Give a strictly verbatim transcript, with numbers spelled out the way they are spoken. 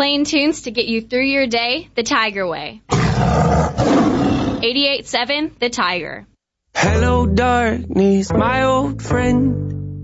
Playing tunes to get you through your day the Tiger way. eighty-eight point seven The Tiger. Hello, darkness, my old friend.